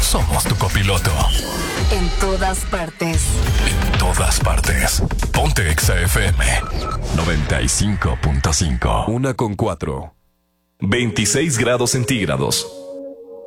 somos tu copiloto. En todas partes. En todas partes. Ponte Exa FM 95.5. 1:04. 26 grados centígrados.